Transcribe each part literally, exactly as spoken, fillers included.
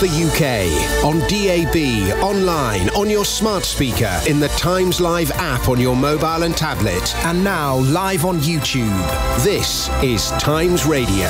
The U K, on D A B, online, on your smart speaker, in the Times Live app on your mobile and tablet, and now live on YouTube. This is Times Radio.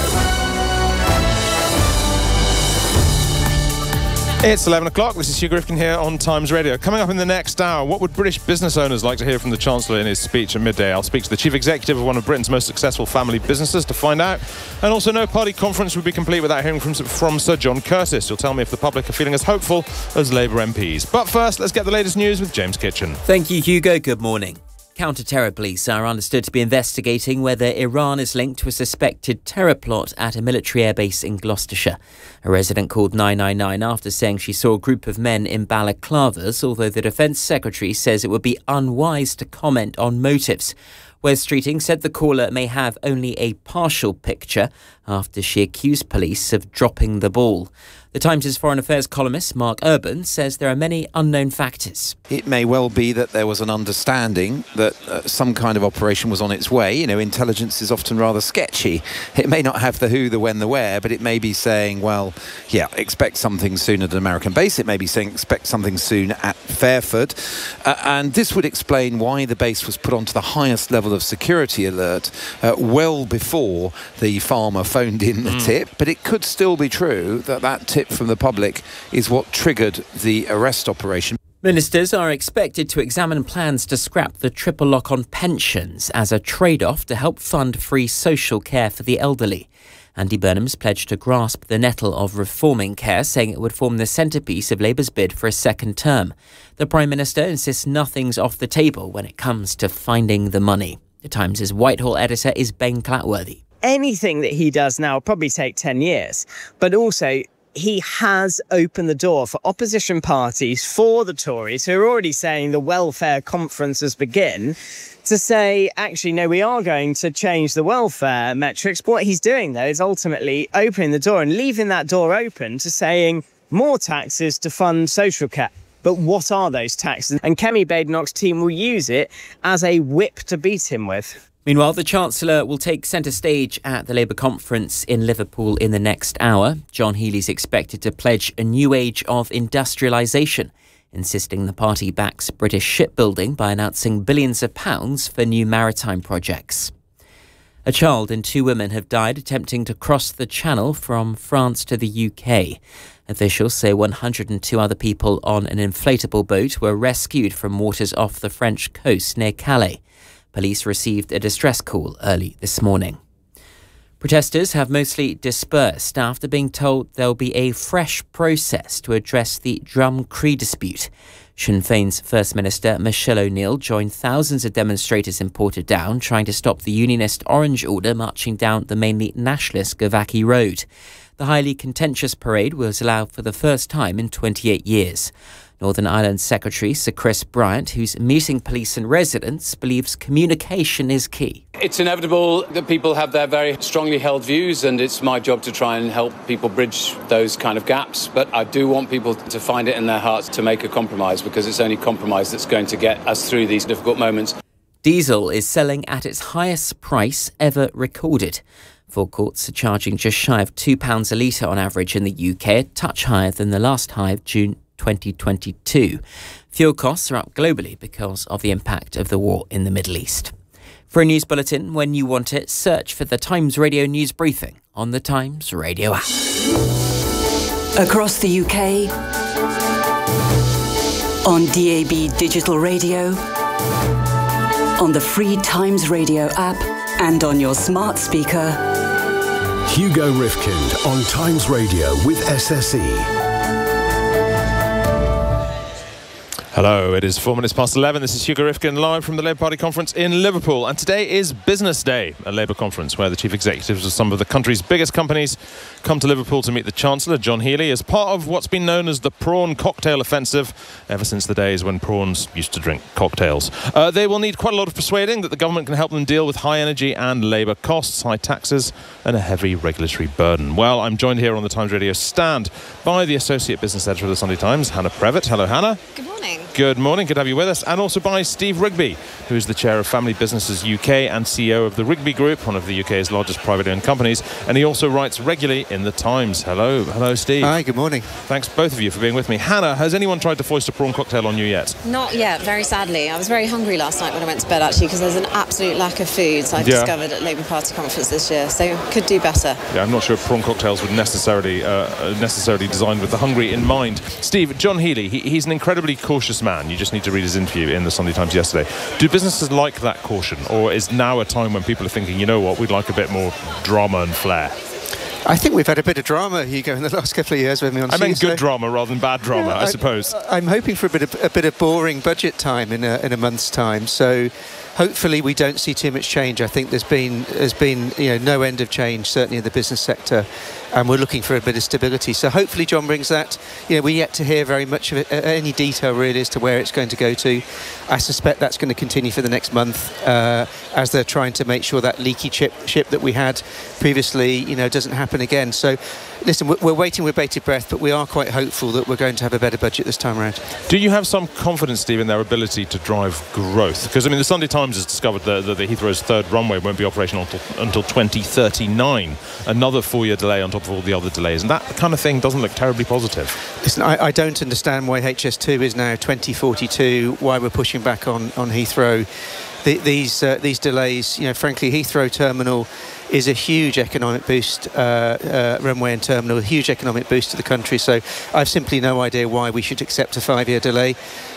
It's eleven o'clock. This is Hugh Grifkin here on Times Radio. Coming up in the next hour, what would British business owners like to hear from the Chancellor in his speech at midday? I'll speak to the Chief Executive of one of Britain's most successful family businesses to find out. And also, no party conference would be complete without hearing from, from Sir John Curtis. He'll tell me if the public are feeling as hopeful as Labour M Ps. But first, let's get the latest news with James Kitchen. Thank you, Hugo. Good morning. Counter-terror police are understood to be investigating whether Iran is linked to a suspected terror plot at a military airbase in Gloucestershire. A resident called nine nine nine after saying she saw a group of men in balaclavas, although the Defence Secretary says it would be unwise to comment on motives. Wes Streeting said the caller may have only a partial picture after she accused police of dropping the ball. The Times' Foreign Affairs columnist Mark Urban says there are many unknown factors. It may well be that there was an understanding that uh, some kind of operation was on its way. You know, intelligence is often rather sketchy. It may not have the who, the when, the where, but it may be saying, well, yeah, expect something soon at an American base. It may be saying expect something soon at Fairford. Uh, and this would explain why the base was put onto the highest level of security alert uh, well before the farmer phoned in the mm. tip. But it could still be true that that tip from the public is what triggered the arrest operation. Ministers are expected to examine plans to scrap the triple lock on pensions as a trade-off to help fund free social care for the elderly. Andy Burnham's pledged to grasp the nettle of reforming care, saying it would form the centrepiece of Labour's bid for a second term. The Prime Minister insists nothing's off the table when it comes to finding the money. The Times' Whitehall editor is Ben Clatworthy. Anything that he does now will probably take ten years, but also he has opened the door for opposition parties, for the Tories, who are already saying the welfare conferences begin, to say, actually, no, we are going to change the welfare metrics. What he's doing, though, is ultimately opening the door and leaving that door open to saying more taxes to fund social care. But what are those taxes? And Kemi Badenoch's team will use it as a whip to beat him with. Meanwhile, the Chancellor will take centre stage at the Labour conference in Liverpool in the next hour. John Healey's expected to pledge a new age of industrialisation, insisting the party backs British shipbuilding by announcing billions of pounds for new maritime projects. A child and two women have died attempting to cross the Channel from France to the U K. Officials say one hundred two other people on an inflatable boat were rescued from waters off the French coast near Calais. Police received a distress call early this morning. Protesters have mostly dispersed after being told there'll be a fresh process to address the Drum Cree dispute. Sinn Féin's First Minister Michelle O'Neill joined thousands of demonstrators in Portadown trying to stop the Unionist Orange Order marching down the mainly nationalist Gavaki Road. The highly contentious parade was allowed for the first time in twenty-eight years. Northern Ireland Secretary Sir Chris Bryant, who's meeting police and residents, believes communication is key. It's inevitable that people have their very strongly held views, and it's my job to try and help people bridge those kind of gaps. But I do want people to find it in their hearts to make a compromise, because it's only compromise that's going to get us through these difficult moments. Diesel is selling at its highest price ever recorded. Forecourts are charging just shy of two pounds a litre on average in the U K, a touch higher than the last high of June twenty twenty-two. Fuel costs are up globally because of the impact of the war in the Middle East. For a news bulletin when you want it, search for the Times Radio News Briefing on the Times Radio app. Across the U K, on D A B Digital Radio, on the free Times Radio app, and on your smart speaker. Hugo Rifkind on Times Radio with S S E. Hello, it is four minutes past eleven. This is Hugo Rifkind live from the Labour Party conference in Liverpool. And today is Business Day, a Labour conference where the chief executives of some of the country's biggest companies come to Liverpool to meet the Chancellor, John Healey, as part of what's been known as the Prawn Cocktail Offensive, ever since the days when prawns used to drink cocktails. Uh, they will need quite a lot of persuading that the government can help them deal with high energy and labour costs, high taxes and a heavy regulatory burden. Well, I'm joined here on the Times Radio stand by the Associate Business Editor of the Sunday Times, Hannah Previtt. Hello, Hannah. Good morning. Good morning, good to have you with us. And also by Steve Rigby, who is the chair of Family Businesses U K and C E O of the Rigby Group, one of the U K's largest privately owned companies. And he also writes regularly in The Times. Hello. Hello, Steve. Hi, good morning. Thanks, both of you, for being with me. Hannah, has anyone tried to foist a prawn cocktail on you yet? Not yet, very sadly. I was very hungry last night when I went to bed, actually, because there's an absolute lack of foods I've Yeah. discovered at Labour Party conference this year, so could do better. Yeah, I'm not sure prawn cocktails were necessarily uh, necessarily designed with the hungry in mind. Steve, John Healey, he, he's an incredibly cautious man. You just need to read his interview in the Sunday Times yesterday. Do businesses like that caution, or is now a time when people are thinking, you know what, we'd like a bit more drama and flair? I think we've had a bit of drama, Hugo, in the last couple of years with me on I meant Tuesday. good drama rather than bad drama, Yeah, I, I suppose. I'm hoping for a bit of a bit of boring budget time in a, in a month's time. So hopefully we don't see too much change. I think there's been there's been you know no end of change, certainly in the business sector, and we're looking for a bit of stability. So hopefully John brings that. You know, we're yet to hear very much of it, any detail really as to where it's going to go to. I suspect that's going to continue for the next month uh, as they're trying to make sure that leaky chip ship that we had previously, you know, doesn't happen again. So, listen, we're, we're waiting with bated breath, but we are quite hopeful that we're going to have a better budget this time around. Do you have some confidence, Steve, in their ability to drive growth? Because, I mean, the Sunday Times has discovered that, that the Heathrow's third runway won't be operational until, until twenty thirty-nine. Another four-year delay on top of all the other delays. And that kind of thing doesn't look terribly positive. Listen, I, I don't understand why H S two is now twenty forty-two, why we're pushing back on, on Heathrow. The, these uh, these delays, you know, frankly, Heathrow Terminal is a huge economic boost, uh, uh, runway and terminal, a huge economic boost to the country. So I've simply no idea why we should accept a five-year delay.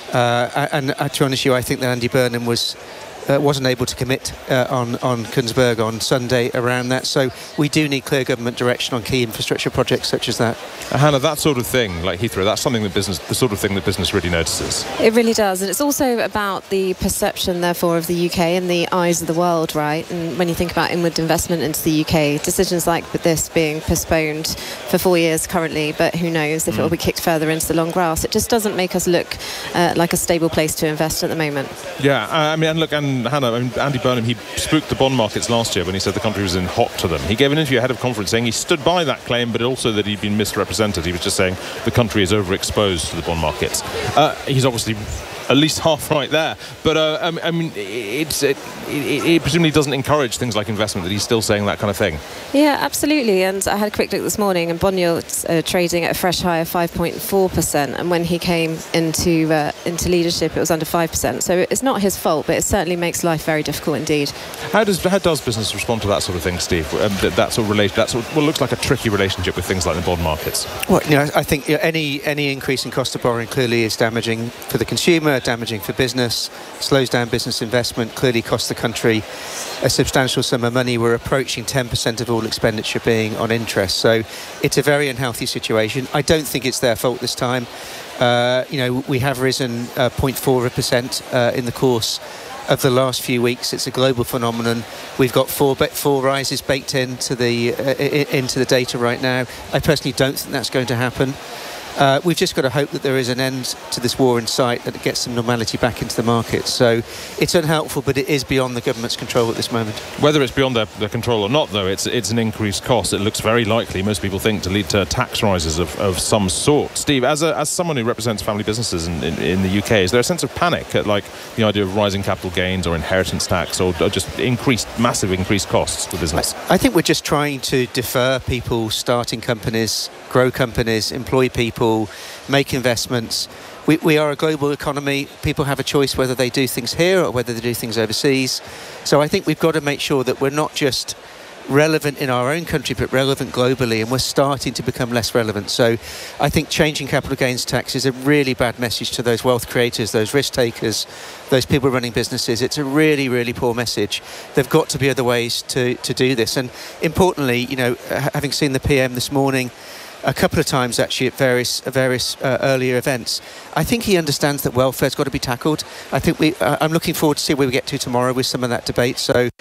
Uh, and uh, to be honest with you, I think that Andy Burnham was uh, wasn't able to commit uh, on on Kunzberg on Sunday around that. So we do need clear government direction on key infrastructure projects such as that. Uh, Hannah, that sort of thing, like Heathrow, that's something that business, the sort of thing that business really notices. It really does, and it's also about the perception, therefore, of the U K in the eyes of the world, right? And when you think about inward investment into the U K, decisions like this being postponed for four years currently, but who knows if mm. it will be kicked further into the long grass. It just doesn't make us look uh, like a stable place to invest at the moment. Yeah, I mean, and look, and Hannah, I mean, Andy Burnham, he spooked the bond markets last year when he said the country was in hot to them. He gave an interview ahead of conference saying he stood by that claim, but also that he'd been misrepresented. He was just saying the country is overexposed to the bond markets. Uh, he's obviously at least half right there, but uh, I mean, it's it, it, it presumably doesn't encourage things like investment that he's still saying that kind of thing. Yeah, absolutely. And I had a quick look this morning, and bond yields uh, trading at a fresh high of five point four percent. And when he came into uh, into leadership, it was under five percent. So it's not his fault, but it certainly makes life very difficult indeed. How does how does business respond to that sort of thing, Steve? Um, that, that sort of relation, that sort of, well, looks like a tricky relationship with things like the bond markets. Well, you know, I think you know, any any increase in cost of borrowing clearly is damaging for the consumer, damaging for business, slows down business investment, clearly costs the country a substantial sum of money. We're approaching ten percent of all expenditure being on interest. So it's a very unhealthy situation. I don't think it's their fault this time. Uh, you know, we have risen uh, zero point four percent uh, in the course of the last few weeks. It's a global phenomenon. We've got four four rises baked into the uh, into the data right now. I personally don't think that's going to happen. Uh, we've just got to hope that there is an end to this war in sight, that it gets some normality back into the market. So it's unhelpful, but it is beyond the government's control at this moment. Whether it's beyond their, their control or not, though, it's it's an increased cost. It looks very likely, most people think, to lead to tax rises of, of some sort. Steve, as a, as someone who represents family businesses in, in, in the U K, is there a sense of panic at like the idea of rising capital gains or inheritance tax or, or just increased, massive increased costs to business? I, I think we're just trying to defer people starting companies, grow companies, employ people, make investments. We, we are a global economy. People have a choice whether they do things here or whether they do things overseas. So I think we've got to make sure that we're not just relevant in our own country but relevant globally, and we're starting to become less relevant. So I think changing capital gains tax is a really bad message to those wealth creators, those risk takers, those people running businesses. It's a really, really poor message. There've got to be other ways to, to do this. And importantly, you know, having seen the P M this morning a couple of times actually at various various uh, earlier events, I think he understands that welfare's got to be tackled. I think we uh, I'm looking forward to see where we get to tomorrow with some of that debate. So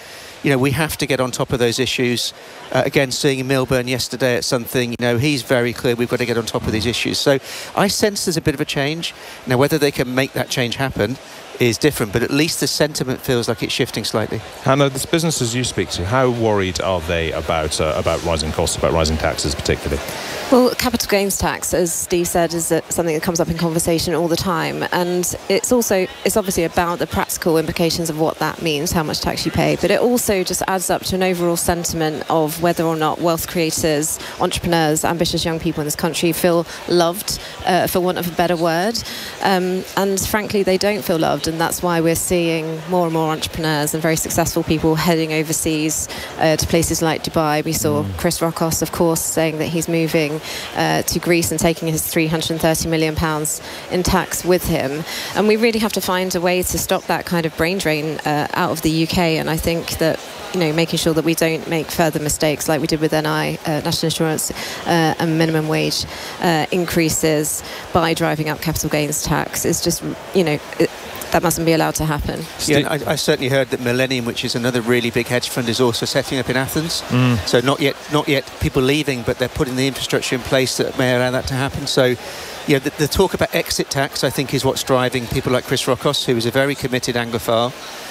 you know, we have to get on top of those issues. Uh, again, seeing Milburn yesterday at something, you know, he's very clear we've got to get on top of these issues. So I sense there's a bit of a change. Now, whether they can make that change happen is different, but at least the sentiment feels like it's shifting slightly. Hannah, the businesses you speak to, how worried are they about uh, about rising costs, about rising taxes particularly? Well, capital gains tax, as Steve said, is something that comes up in conversation all the time, and it's also it's obviously about the practical implications of what that means, how much tax you pay, but it also just adds up to an overall sentiment of whether or not wealth creators, entrepreneurs, ambitious young people in this country feel loved, uh, for want of a better word, um, and frankly they don't feel loved. And that's why we're seeing more and more entrepreneurs and very successful people heading overseas uh, to places like Dubai. We saw mm. Chris Rockos, of course, saying that he's moving uh, to Greece and taking his three hundred thirty million pounds in tax with him. And we really have to find a way to stop that kind of brain drain uh, out of the U K. And I think that, you know, making sure that we don't make further mistakes like we did with N I, uh, national insurance uh, and minimum wage uh, increases by driving up capital gains tax is just, you know, it, that mustn't be allowed to happen. Yeah, I, I certainly heard that Millennium, which is another really big hedge fund, is also setting up in Athens. Mm. So not yet, not yet people leaving, but they're putting the infrastructure in place that may allow that to happen. So, yeah, the, the talk about exit tax, I think, is what's driving people like Chris Rockos, who is a very committed Anglophile.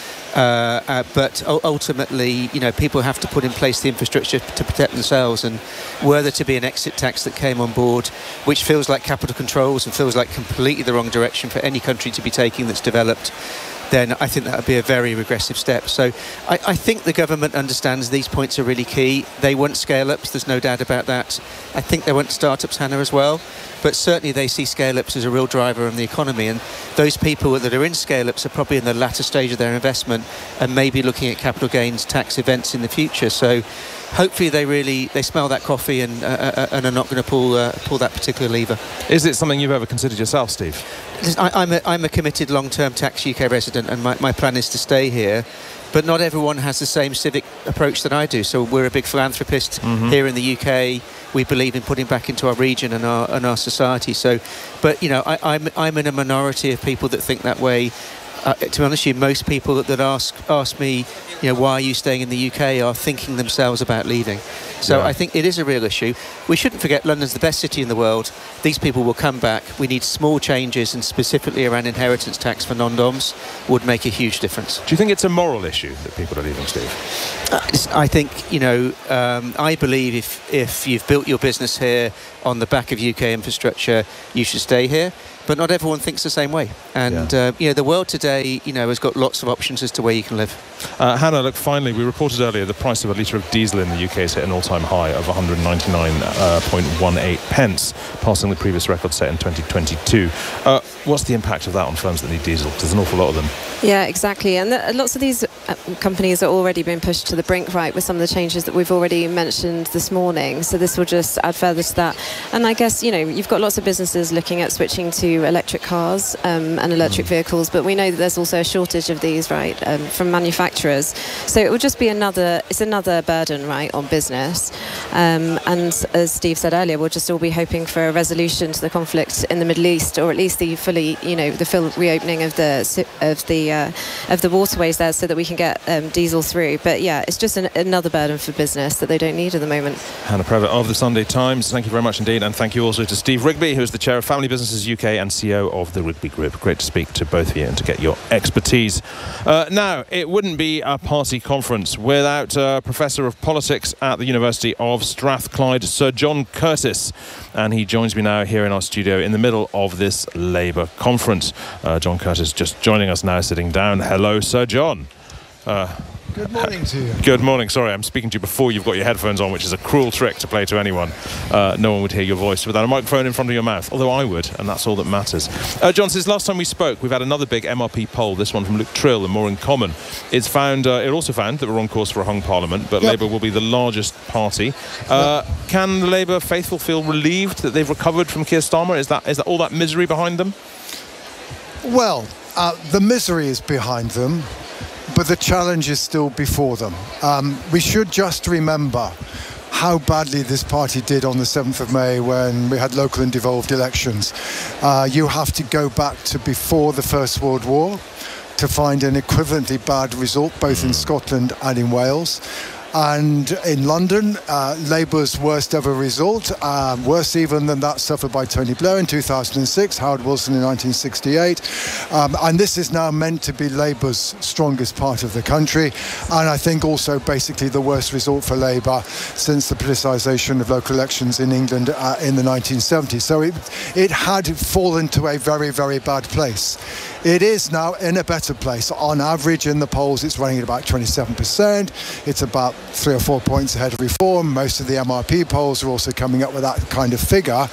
Uh, uh, but ultimately, you know, people have to put in place the infrastructure to protect themselves, and were there to be an exit tax that came on board, which feels like capital controls and feels like completely the wrong direction for any country to be taking that's developed, then I think that would be a very regressive step. So I, I think the government understands these points are really key. They want scale-ups, there's no doubt about that. I think they want start-ups, Hannah, as well. But certainly they see scale-ups as a real driver in the economy. And those people that are in scale-ups are probably in the latter stage of their investment and maybe looking at capital gains tax events in the future. So hopefully they really they smell that coffee and uh, and are not going to pull uh, pull that particular lever. Is it something you've ever considered yourself, Steve? I, I'm, a, I'm a committed long-term tax U K resident, and my, my plan is to stay here. But not everyone has the same civic approach that I do. So we're a big philanthropist mm-hmm. here in the U K. We believe in putting back into our region and our and our society. So, but you know, I, I'm I'm in a minority of people that think that way. Uh, to be honest with you, most people that, that ask ask me, you know, why are you staying in the U K, are thinking themselves about leaving. So yeah. I think it is a real issue. We shouldn't forget London's the best city in the world. These people will come back. We need small changes, and specifically around inheritance tax for non-doms would make a huge difference. Do you think it's a moral issue that people are leaving, Steve? Uh, I think, you know, um, I believe if, if you've built your business here on the back of U K infrastructure, you should stay here. But not everyone thinks the same way. And, yeah. uh, you know, the world today, you know, has got lots of options as to where you can live. Uh, Hannah, look, finally, we reported earlier the price of a litre of diesel in the U K has hit an all-time high of one hundred ninety-nine point one eight pence, passing the previous record set in twenty twenty-two. Uh, what's the impact of that on firms that need diesel? There's an awful lot of them. Yeah, exactly. And the, lots of these uh, companies are already being pushed to the brink, right, with some of the changes that we've already mentioned this morning. So this will just add further to that. And I guess, you know, you've got lots of businesses looking at switching to electric cars um, and electric vehicles, but we know that there's also a shortage of these, right, um, from manufacturers. So it will just be another, it's another burden, right, on business. Um, and as Steve said earlier, we'll just all be hoping for a resolution to the conflict in the Middle East, or at least the fully, you know, the full reopening of the of the uh, of the waterways there, so that we can get um, diesel through. But yeah, it's just an, another burden for business that they don't need at the moment. Hannah Previtt of the Sunday Times, thank you very much indeed, and thank you also to Steve Rigby, who is the chair of Family Businesses U K and C E O of the Rigby Group. Great to speak to both of you and to get your expertise. Uh, now, it wouldn't be a party conference without a Professor of Politics at the University of Strathclyde, Sir John Curtice, and he joins me now here in our studio in the middle of this Labour conference. Uh, John Curtice just joining us now, sitting down. Hello, Sir John. Uh, Good morning to you. Good morning. Sorry, I'm speaking to you before you've got your headphones on, which is a cruel trick to play to anyone. Uh, no one would hear your voice without a microphone in front of your mouth, although I would, and that's all that matters. Uh, John, since last time we spoke, we've had another big M R P poll, this one from Luke Trill and More in Common. It's found, uh, it also found that we're on course for a hung parliament, but yep. Labour will be the largest party. Uh, yep. Can the Labour faithful feel relieved that they've recovered from Keir Starmer? Is that is that all that misery behind them? Well, uh, the misery is behind them, but the challenge is still before them. Um, we should just remember how badly this party did on the seventh of May when we had local and devolved elections. Uh, you have to go back to before the First World War to find an equivalently bad result both mm. in Scotland and in Wales. And in London, uh, Labour's worst ever result, um, worse even than that suffered by Tony Blair in two thousand six, Howard Wilson in nineteen sixty-eight. Um, and this is now meant to be Labour's strongest part of the country. And I think also basically the worst result for Labour since the politicisation of local elections in England uh, in the nineteen seventies. So it, it had fallen to a very, very bad place. It is now in a better place. On average in the polls, it's running at about twenty-seven percent. It's about three or four points ahead of Reform. Most of the M R P polls are also coming up with that kind of figure.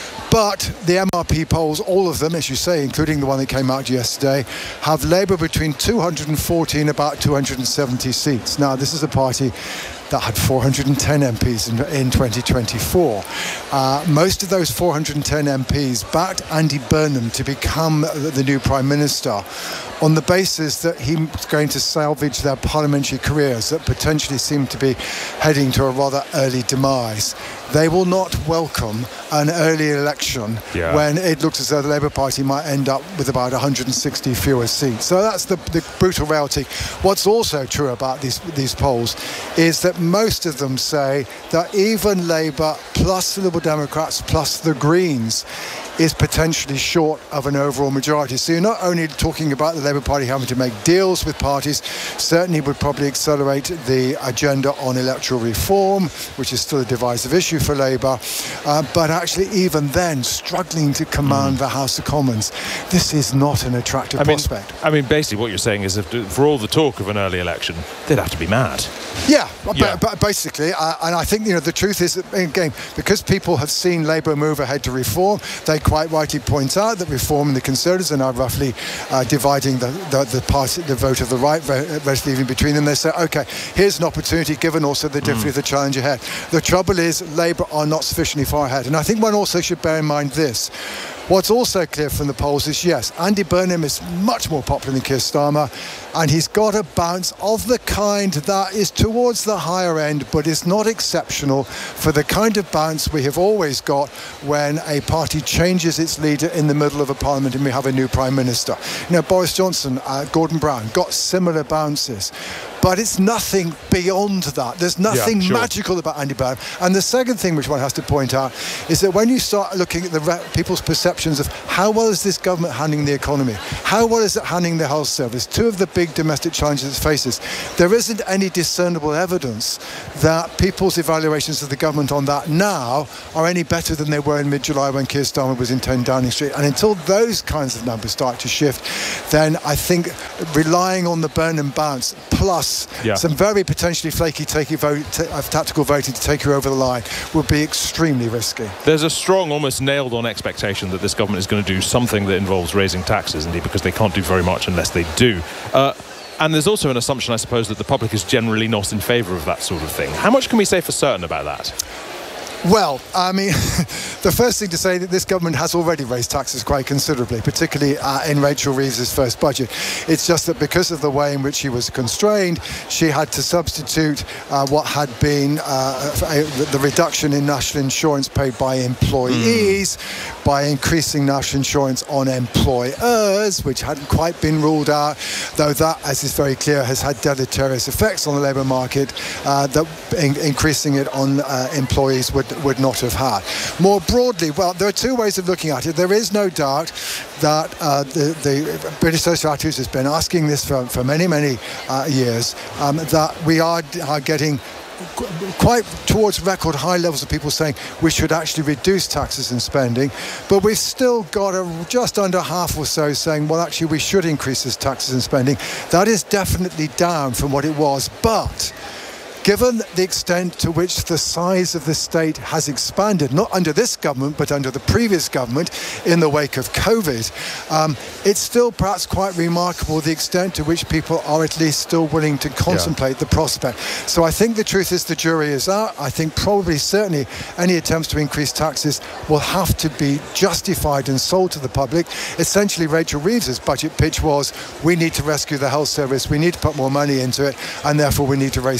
But the M R P polls, all of them, as you say, including the one that came out yesterday, have Labour between two hundred forty and about two hundred seventy seats. Now, this is a party that had four hundred ten M Ps in, in twenty twenty-four. Uh, most of those four hundred ten M Ps backed Andy Burnham to become the, the new Prime Minister on the basis that he was going to salvage their parliamentary careers that potentially seem to be heading to a rather early demise. They will not welcome an early election yeah. when it looks as though the Labour Party might end up with about one hundred sixty fewer seats. So that's the, the brutal reality. What's also true about these, these polls is that most of them say that even Labour plus the Liberal Democrats plus the Greens is potentially short of an overall majority. So you're not only talking about the Labour Party having to make deals with parties, certainly would probably accelerate the agenda on electoral reform, which is still a divisive issue for Labour, uh, but actually even then struggling to command mm. the House of Commons. This is not an attractive I mean, prospect. I mean, basically what you're saying is if, for all the talk of an early election, they'd have to be mad. Yeah, yeah. But, but basically, uh, and I think, you know, the truth is that, again, because people have seen Labour move ahead to reform, they quite rightly point out that Reform and the Conservatives are now roughly uh, dividing the, the, the, party, the vote of the right, vote leaving between them. They say, OK, here's an opportunity, given also the difficulty mm. of the challenge ahead. The trouble is Labour are not sufficiently far ahead. And I think one also should bear in mind this. What's also clear from the polls is, yes, Andy Burnham is much more popular than Keir Starmer, and he's got a bounce of the kind that is towards the higher end, but is not exceptional for the kind of bounce we have always got when a party changes its leader in the middle of a parliament and we have a new Prime Minister. You know, Boris Johnson, uh, Gordon Brown got similar bounces. But it's nothing beyond that. There's nothing yeah, sure. magical about Andy Burnham. And the second thing which one has to point out is that when you start looking at the re- people's perceptions of how well is this government handling the economy, how well is it handling the health service, two of the big domestic challenges it faces, there isn't any discernible evidence that people's evaluations of the government on that now are any better than they were in mid-July when Keir Starmer was in ten Downing Street. And until those kinds of numbers start to shift, then I think relying on the Burnham bounce plus Yeah. some very potentially flaky take vote, t- tactical voting to take you over the line would be extremely risky. There's a strong, almost nailed-on expectation that this government is going to do something that involves raising taxes, indeed, because they can't do very much unless they do. Uh, and there's also an assumption, I suppose, that the public is generally not in favour of that sort of thing. How much can we say for certain about that? Well, I mean, the first thing to say that this government has already raised taxes quite considerably, particularly uh, in Rachel Reeves' first budget. It's just that because of the way in which she was constrained, she had to substitute uh, what had been uh, the reduction in national insurance paid by employees mm. by increasing national insurance on employers, which hadn't quite been ruled out, though that, as is very clear, has had deleterious effects on the labour market, uh, that in- increasing it on uh, employees would would not have had. More broadly, well, there are two ways of looking at it. There is no doubt that uh, the, the British Social Activists has been asking this for, for many, many uh, years, um, that we are, are getting quite towards record high levels of people saying we should actually reduce taxes and spending, but we've still got a, just under half or so saying, well, actually we should increase this taxes and spending. That is definitely down from what it was, but given the extent to which the size of the state has expanded, not under this government, but under the previous government in the wake of COVID, um, it's still perhaps quite remarkable the extent to which people are at least still willing to contemplate yeah. the prospect. So I think the truth is the jury is out. I think probably certainly any attempts to increase taxes will have to be justified and sold to the public. Essentially, Rachel Reeves' budget pitch was, we need to rescue the health service, we need to put more money into it, and therefore we need to raise well, taxes.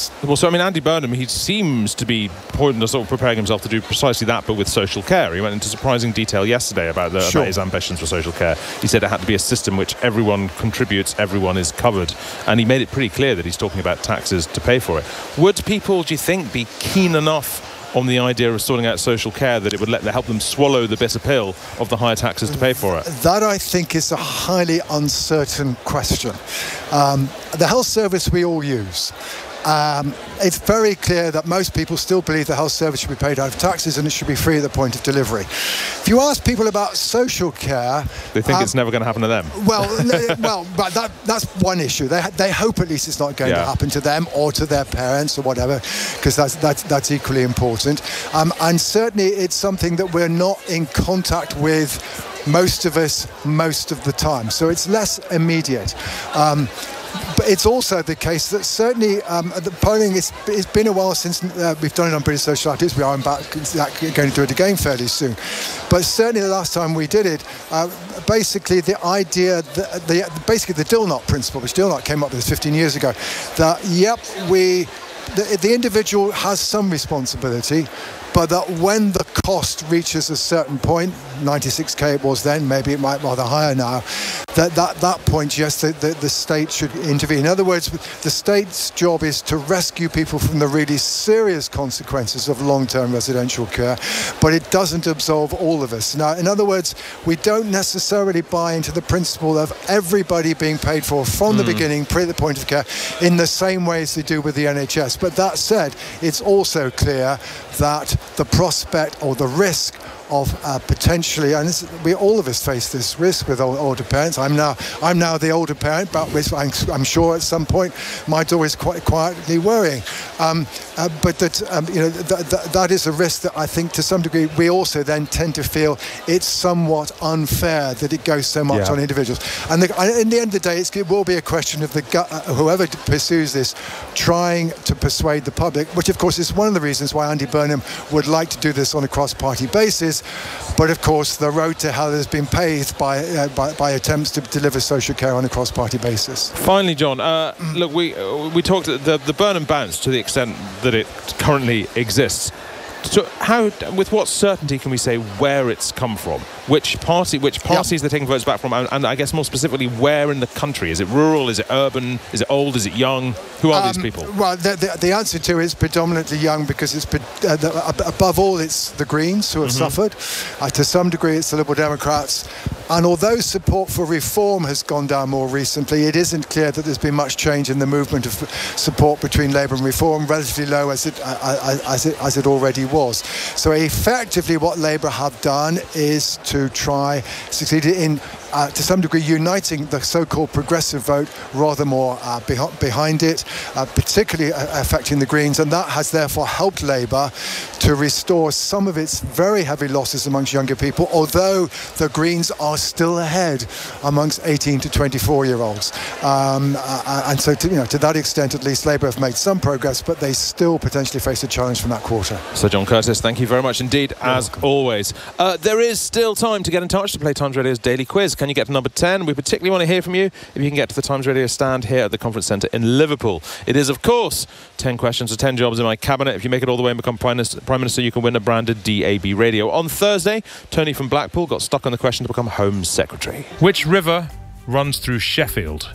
taxes. Well, so I mean, Andy Burnham, he seems to be pointing, sort of preparing himself to do precisely that, but with social care. He went into surprising detail yesterday about, the, Sure. about his ambitions for social care. He said it had to be a system which everyone contributes, everyone is covered, and he made it pretty clear that he's talking about taxes to pay for it. Would people, do you think, be keen enough on the idea of sorting out social care that it would let help them swallow the bitter pill of the higher taxes to pay for it? That, I think, is a highly uncertain question. Um, the health service we all use, Um, it's very clear that most people still believe the health service should be paid out of taxes and it should be free at the point of delivery. If you ask people about social care, they think um, it's never going to happen to them. Well, no, well, but that, that's one issue. They they hope at least it's not going Yeah. to happen to them or to their parents or whatever, because that's that's that's equally important. Um, and certainly, it's something that we're not in contact with, most of us, most of the time. So it's less immediate. Um, But it's also the case that certainly um, the polling, it's, it's been a while since uh, we've done it on British Social Activists. We are back, going to do it again fairly soon. But certainly the last time we did it, uh, basically the idea, that the, basically the Dilnot principle, which Dilnot came up with fifteen years ago, that, yep, we, the, the individual has some responsibility, but that when the cost reaches a certain point, ninety-six K it was then, maybe it might be rather higher now, that that, that point, yes, the, the, the state should intervene. In other words, the state's job is to rescue people from the really serious consequences of long-term residential care, but it doesn't absolve all of us. Now, in other words, we don't necessarily buy into the principle of everybody being paid for from the mm. beginning, pre the point of care, in the same way as they do with the N H S. But that said, it's also clear that the prospect or the risk of uh, potentially, and this, we all of us face this risk with old, older parents. I'm now, I'm now the older parent, but I'm, I'm sure at some point my daughter is quite quietly worrying. Um, uh, but that, um, you know, th- th- that is a risk that I think, to some degree, we also then tend to feel it's somewhat unfair that it goes so much yeah. on individuals. And the, in the end of the day, it's, it will be a question of the uh, whoever pursues this trying to persuade the public, which of course is one of the reasons why Andy Burnham would like to do this on a cross-party basis. But of course, the road to hell has been paved by, uh, by by attempts to deliver social care on a cross-party basis. Finally, John, uh, look, we uh, we talked the the Burnham bounce to the extent that it currently exists. So how, with what certainty can we say where it's come from? Which party, which parties yep. they're taking votes back from, and, and I guess more specifically, where in the country? Is it rural? Is it urban? Is it old? Is it young? Who are um, these people? Well, the, the, the answer to it is predominantly young, because it's uh, the, above all, it's the Greens who have mm-hmm. suffered. Uh, to some degree, it's the Liberal Democrats. And although support for reform has gone down more recently, it isn't clear that there's been much change in the movement of support between Labour and Reform, relatively low as it uh, as it as it already was. So effectively, what Labour have done is to try succeed in, uh, to some degree, uniting the so-called progressive vote rather more uh, beh- behind it, uh, particularly uh, affecting the Greens, and that has therefore helped Labour to restore some of its very heavy losses amongst younger people, although the Greens are still ahead amongst eighteen to twenty-four year olds. Um, uh, and so, to, you know, to that extent, at least, Labour have made some progress, but they still potentially face a challenge from that quarter. So, John Curtice, thank you very much indeed, You're as welcome. always. Uh, there is still time to get in touch to play Times Radio's Daily Quiz. Can you get to number ten? We particularly want to hear from you if you can get to the Times Radio stand here at the Conference Centre in Liverpool. It is, of course, ten questions for ten jobs in my cabinet. If you make it all the way and become Prime Minister, Prime Minister you can win a branded D A B radio. On Thursday, Tony from Blackpool got stuck on the question to become Home Secretary. Which river runs through Sheffield?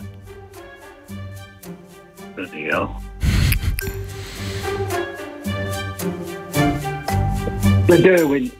Bloody hell. The Derwent.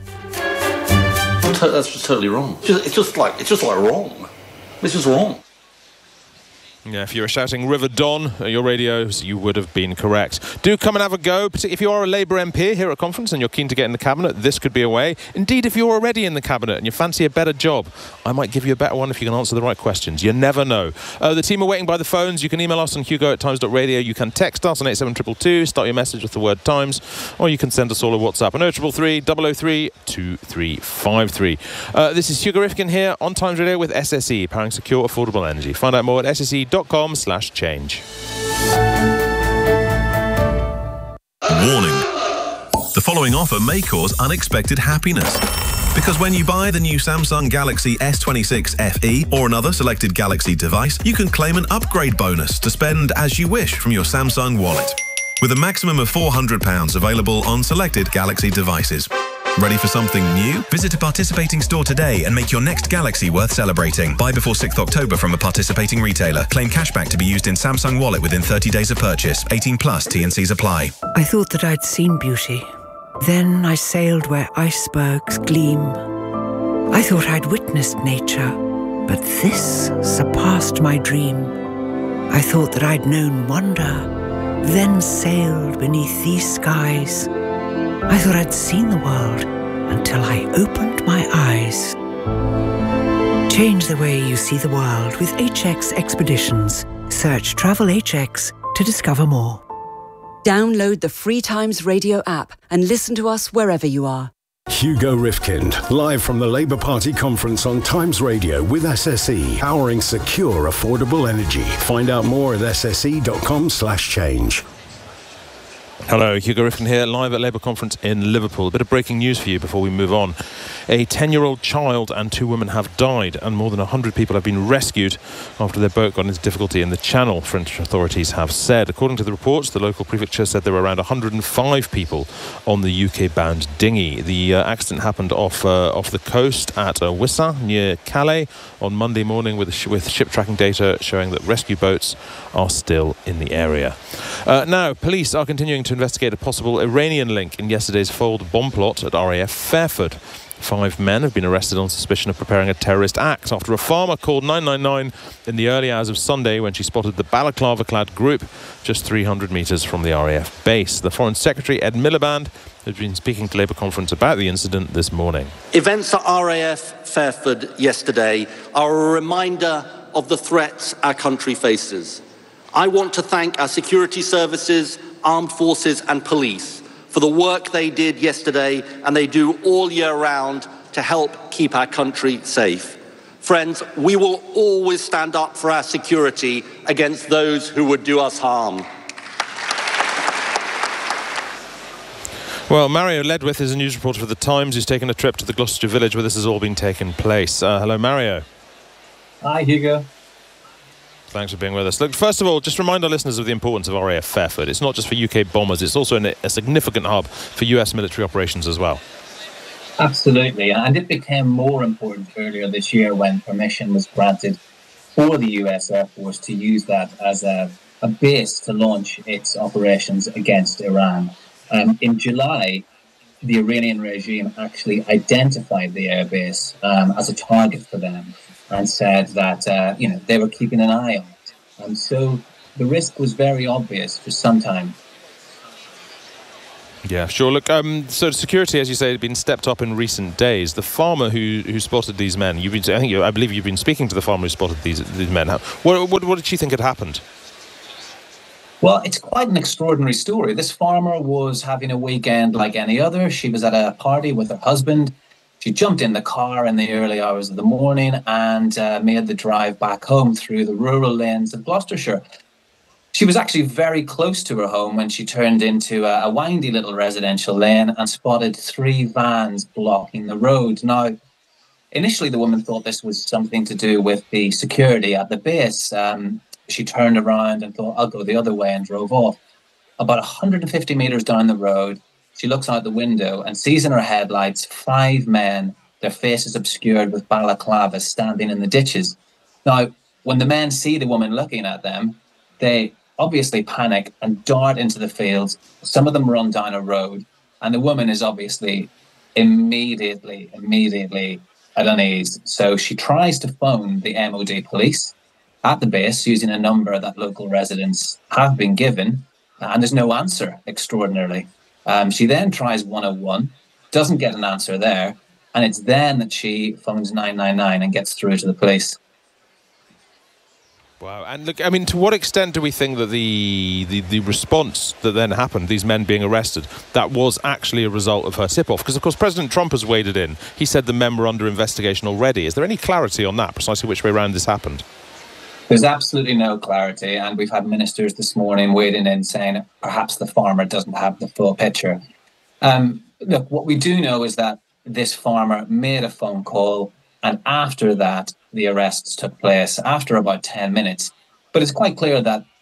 That's just totally wrong. It's just, it's just like it's just like wrong. This is wrong. Yeah, if you were shouting River Don at your radios, you would have been correct. Do come and have a go. If you are a Labour M P here at a conference and you're keen to get in the Cabinet, this could be a way. Indeed, if you're already in the Cabinet and you fancy a better job, I might give you a better one if you can answer the right questions. You never know. Uh, the team are waiting by the phones. You can email us on hugo at times dot radio. You can text us on eight seven two two two, start your message with the word Times, or you can send us all a WhatsApp on oh three three, double oh three, two three five three. Uh, this is Hugo Rifkin here on Times Radio with S S E, powering secure, affordable energy. Find out more at s s e dot com slash change. Warning. The following offer may cause unexpected happiness. Because when you buy the new Samsung Galaxy S twenty-six F E or another selected Galaxy device, you can claim an upgrade bonus to spend as you wish from your Samsung wallet. with a maximum of four hundred pounds available on selected Galaxy devices. Ready for something new? Visit a participating store today and make your next Galaxy worth celebrating. Buy before sixth October from a participating retailer. Claim cashback to be used in Samsung Wallet within thirty days of purchase. eighteen plus, T and Cs apply. I thought that I'd seen beauty. Then I sailed where icebergs gleam. I thought I'd witnessed nature, but this surpassed my dream. I thought that I'd known wonder, then sailed beneath these skies. I thought I'd seen the world until I opened my eyes. Change the way you see the world with H X Expeditions. Search Travel H X to discover more. Download the Free Times Radio app and listen to us wherever you are. Hugo Rifkind, live from the Labour Party conference on Times Radio with S S E, powering secure, affordable energy. Find out more at s s e dot com slash change. Hello, Hugo Rifkind here, live at Labour Conference in Liverpool. A bit of breaking news for you before we move on. A ten-year-old child and two women have died, and more than one hundred people have been rescued after their boat got into difficulty in the Channel, French authorities have said. According to the reports, the local prefecture said there were around one hundred five people on the U K-bound dinghy. The uh, accident happened off uh, off the coast at uh, Wissa, near Calais, on Monday morning, with, sh with ship tracking data showing that rescue boats are still in the area. Uh, now, police are continuing to investigate a possible Iranian link in yesterday's failed bomb plot at R A F Fairford. Five men have been arrested on suspicion of preparing a terrorist act after a farmer called nine nine nine in the early hours of Sunday when she spotted the balaclava-clad group just three hundred metres from the R A F base. The Foreign Secretary, Ed Miliband, has been speaking to Labour Conference about the incident this morning. Events at R A F Fairford yesterday are a reminder of the threats our country faces. I want to thank our security services, armed forces and police for the work they did yesterday and they do all year round to help keep our country safe. Friends, we will always stand up for our security against those who would do us harm. Well, Mario Ledwith is a news reporter for The Times who's taken a trip to the Gloucestershire village where this has all been taking place. Uh, hello, Mario. Hi, Hugo. Thanks for being with us. Look, first of all, just remind our listeners of the importance of R A F Fairford. It's not just for U K bombers, it's also an, a significant hub for U S military operations as well. Absolutely, and it became more important earlier this year when permission was granted for the U S Air Force to use that as a, a base to launch its operations against Iran. Um, in July, the Iranian regime actually identified the airbase um, as a target for them, and said that uh, you know they were keeping an eye on it. And so the risk was very obvious for some time. Yeah, sure. Look, um, so security, as you say, had been stepped up in recent days. The farmer who who spotted these men, you've been, I think, you, I believe you've been speaking to the farmer who spotted these these men. How, what, what what did she think had happened? Well, it's quite an extraordinary story. This farmer was having a weekend like any other. She was at a party with her husband. She jumped in the car in the early hours of the morning and uh, made the drive back home through the rural lanes of Gloucestershire. She was actually very close to her home when she turned into a, a windy little residential lane and spotted three vans blocking the road. Now, initially, the woman thought this was something to do with the security at the base. Um, she turned around and thought, I'll go the other way, and drove off. About one hundred fifty metres down the road, she looks out the window and sees in her headlights five men, their faces obscured with balaclavas, standing in the ditches. Now, when the men see the woman looking at them, they obviously panic and dart into the fields. Some of them run down a road, and the woman is obviously immediately, immediately at unease. So she tries to phone the M O D police at the base using a number that local residents have been given, and there's no answer, extraordinarily. Um, she then tries one oh one, doesn't get an answer there, and it's then that she phones nine nine nine and gets through to the police. Wow. And look, I mean, to what extent do we think that the, the, the response that then happened, these men being arrested, that was actually a result of her tip-off? Because, of course, President Trump has waded in. He said the men were under investigation already. Is there any clarity on that, precisely which way around this happened? There's absolutely no clarity, and we've had ministers this morning wading in saying perhaps the farmer doesn't have the full picture. Um, look, what we do know is that this farmer made a phone call, and after that, the arrests took place after about ten minutes. But it's quite clear that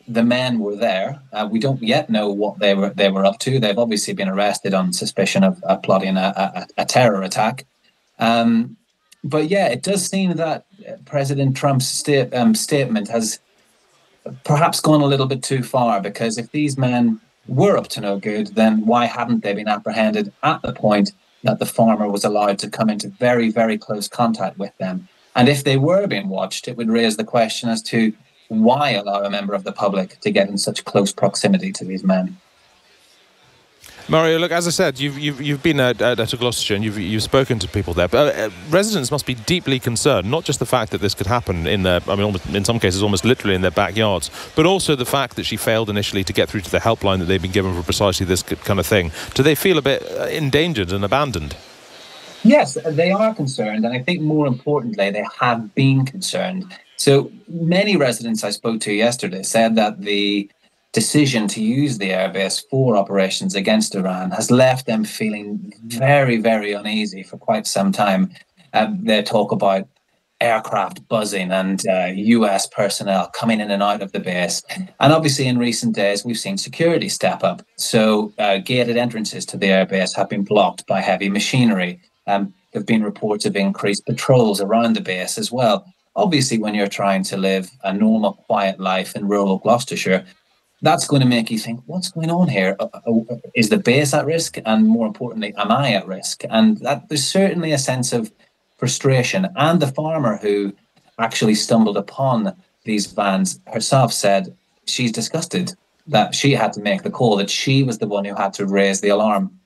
the men were there. Uh, we don't yet know what they were they were up to. They've obviously been arrested on suspicion of uh, plotting a, a, a terror attack. Um, but yeah, it does seem that President Trump's sta- um, statement has perhaps gone a little bit too far, because if these men were up to no good, then why hadn't they been apprehended at the point that the farmer was allowed to come into very, very close contact with them? And if they were being watched, it would raise the question as to why allow a member of the public to get in such close proximity to these men. Mario, look, as I said, you've you've, you've been at, at, at Gloucestershire and you've you've spoken to people there. But uh, residents must be deeply concerned, not just the fact that this could happen in their, I mean, almost, in some cases, almost literally in their backyards, but also the fact that she failed initially to get through to the helpline that they've been given for precisely this kind of thing. Do they feel a bit uh, endangered and abandoned? Yes, they are concerned, and I think more importantly, they have been concerned. So many residents I spoke to yesterday said that the decision to use the airbase for operations against Iran has left them feeling very, very uneasy for quite some time. Um, they talk about aircraft buzzing and uh, U S personnel coming in and out of the base. And obviously in recent days, we've seen security step up. So uh, gated entrances to the airbase have been blocked by heavy machinery. Um, there have been reports of increased patrols around the base as well. Obviously, when you're trying to live a normal, quiet life in rural Gloucestershire, that's going to make you think, what's going on here? Uh, uh, is the base at risk? And more importantly, am I at risk? And that, there's certainly a sense of frustration. And the farmer who actually stumbled upon these vans herself said she's disgusted that she had to make the call, that she was the one who had to raise the alarm.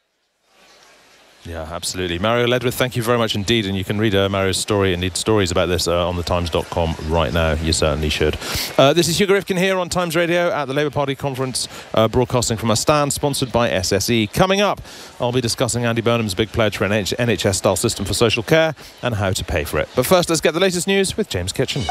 Yeah, absolutely. Mario Ledwith, thank you very much indeed. And you can read uh, Mario's story and need stories about this uh, on the times dot com right now. You certainly should. Uh, this is Hugo Rifkin here on Times Radio at the Labour Party conference, uh, broadcasting from a stand sponsored by S S E. Coming up, I'll be discussing Andy Burnham's big pledge for an N H S-style system for social care and how to pay for it. But first, let's get the latest news with James Kitchen.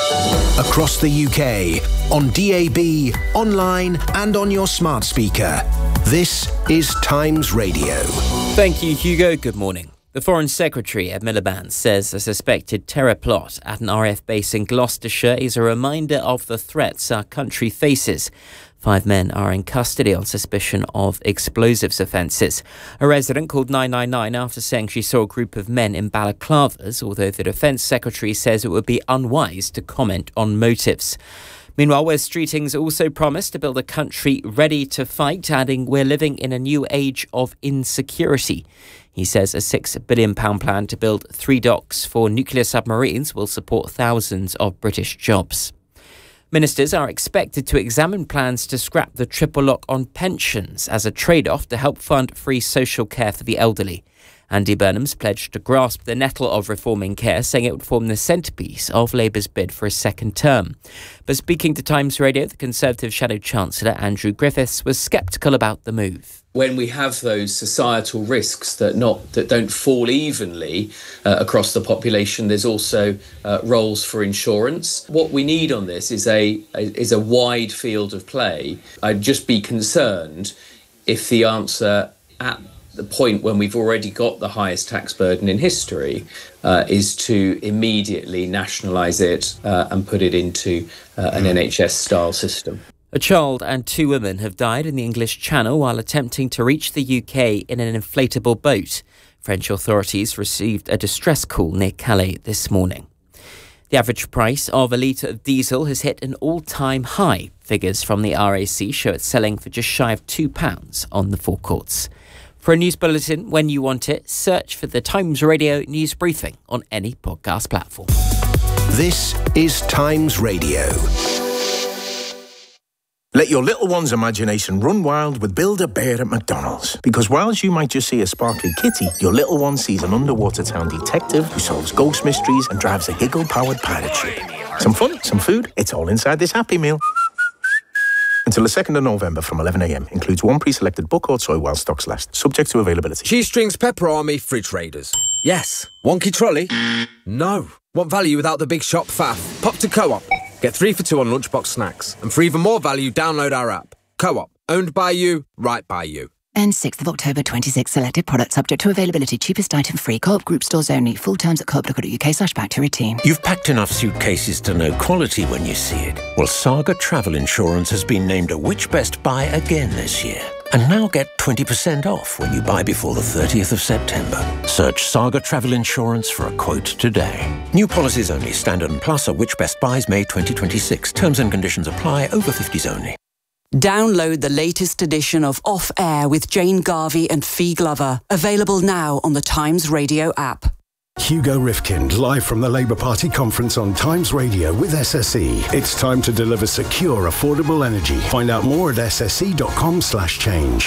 Across the U K, on D A B, online and on your smart speaker. This is Times Radio. Thank you, Hugo. Good morning. The Foreign Secretary, Ed Miliband, says a suspected terror plot at an R A F base in Gloucestershire is a reminder of the threats our country faces. Five men are in custody on suspicion of explosives offences. A resident called nine nine nine after saying she saw a group of men in balaclavas, although the Defence Secretary says it would be unwise to comment on motives. Meanwhile, Wes Streetings also promised to build a country ready to fight, adding we're living in a new age of insecurity. He says a six billion pounds plan to build three docks for nuclear submarines will support thousands of British jobs. Ministers are expected to examine plans to scrap the triple lock on pensions as a trade-off to help fund free social care for the elderly. Andy Burnham's pledged to grasp the nettle of reforming care, saying it would form the centrepiece of Labour's bid for a second term. But speaking to Times Radio, the Conservative Shadow Chancellor Andrew Griffiths was sceptical about the move. When we have those societal risks that not that don't fall evenly uh, across the population, there's also uh, roles for insurance. What we need on this is a, a is a wide field of play. I'd just be concerned if the answer at the point when we've already got the highest tax burden in history uh, is to immediately nationalise it uh, and put it into uh, an N H S-style system. A child and two women have died in the English Channel while attempting to reach the U K in an inflatable boat. French authorities received a distress call near Calais this morning. The average price of a litre of diesel has hit an all-time high. Figures from the R A C show it selling for just shy of two pounds on the forecourts. For a news bulletin when you want it, search for the Times Radio News Briefing on any podcast platform. This is Times Radio. Let your little one's imagination run wild with Build-A-Bear at McDonald's. Because whilst you might just see a sparkly kitty, your little one sees an underwater town detective who solves ghost mysteries and drives a giggle-powered pirate ship. Some fun, some food, it's all inside this Happy Meal. Until the second of November from eleven a m. Includes one pre-selected book or toy while stocks last. Subject to availability. Cheese Strings Pepper Army Fridge Raiders. Yes. Wonky trolley? No. Want value without the big shop faff? Pop to Co-op. Get three for two on lunchbox snacks. And for even more value, download our app. Co-op. Owned by you, right by you. Ends sixth of October twenty-six. Selected products subject to availability. Cheapest item free. Co-op group stores only. Full terms at coop dot co dot uk slash back to routine. You've packed enough suitcases to know quality when you see it. Well, Saga Travel Insurance has been named a Which Best Buy again this year. And now get twenty percent off when you buy before the thirtieth of September. Search Saga Travel Insurance for a quote today. New policies only. Standard and Plus are Which Best Buys May twenty twenty-six. Terms and conditions apply. Over fifties only. Download the latest edition of Off Air with Jane Garvey and Fee Glover. Available now on the Times Radio app. Hugo Rifkind, live from the Labour Party conference on Times Radio with S S E. It's time to deliver secure, affordable energy. Find out more at sse.com slash change.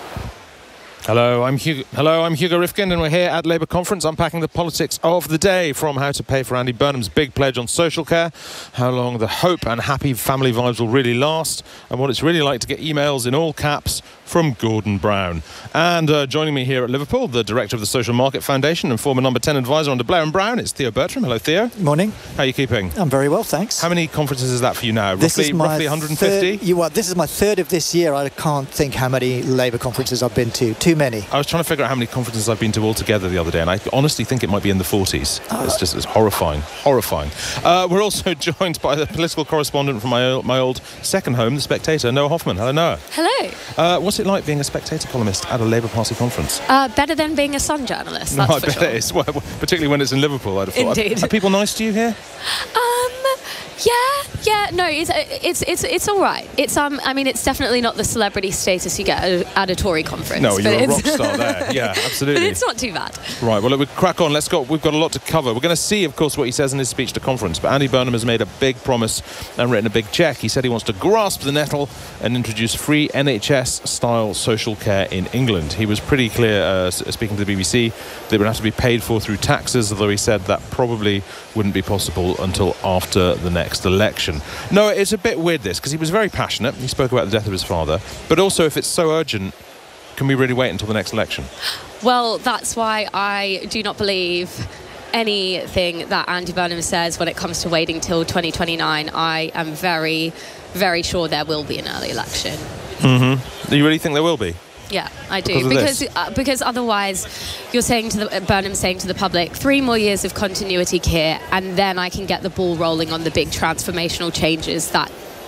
Hello, I'm Hugo, hello, I'm Hugo Rifkind, and we're here at Labour Conference unpacking the politics of the day, from how to pay for Andy Burnham's big pledge on social care, how long the hope and happy family vibes will really last, and what it's really like to get emails in all caps from Gordon Brown. And uh, joining me here at Liverpool, the director of the Social Market Foundation and former number ten advisor under Blair and Brown, it's Theo Bertram. Hello, Theo. Morning. How are you keeping? I'm very well, thanks. How many conferences is that for you now? This roughly, is my roughly one hundred fifty? Third, you are, this is my third of this year. I can't think how many Labour conferences I've been to. Too many. I was trying to figure out how many conferences I've been to altogether the other day, and I honestly think it might be in the forties. Oh. It's just it's horrifying, horrifying. Uh, we're also joined by the political correspondent from my my old second home, The Spectator, Noah Hoffman. Hello, Noah. Hello. Uh, what's it like being a Spectator columnist at a Labour Party conference? Uh, better than being a Sun journalist, that's no, I for bet sure. it is, well, particularly when it's in Liverpool, I'd have thought. Indeed. Are, are people nice to you here? Um, yeah, yeah, no, it's it's it's it's all right. It's um, I mean, it's definitely not the celebrity status you get at, at a Tory conference. No, you're but a rock star there. Yeah, absolutely. But it's not too bad. Right, well, we crack on. Let's go. We've got a lot to cover. We're going to see, of course, what he says in his speech to conference. But Andy Burnham has made a big promise and written a big cheque. He said he wants to grasp the nettle and introduce free N H S-style social care in England. He was pretty clear, uh, speaking to the B B C, that it would have to be paid for through taxes, although he said that probably wouldn't be possible until after the next election. No, it's a bit weird, this, because he was very passionate. He spoke about the death of his father. But also, if it's so urgent, can we really wait until the next election? Well, that's why I do not believe anything that Andy Burnham says when it comes to waiting till twenty twenty-nine. I am very, very sure there will be an early election. Mm-hmm. You really think there will be? Yeah, I do, because because uh, because otherwise, you're saying to the Burnham saying to the public, three more years of continuity here, and then I can get the ball rolling on the big transformational changes that